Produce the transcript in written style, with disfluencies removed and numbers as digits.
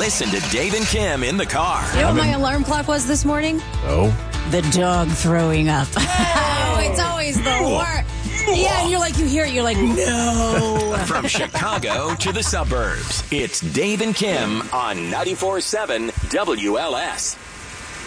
Listen to Dave and Kim in the car. You know what my alarm clock was this morning? Oh? The dog throwing up. Oh, it's always the worst. Yeah, and you hear it, you're like, no. From Chicago to the suburbs, it's Dave and Kim on 94.7 WLS.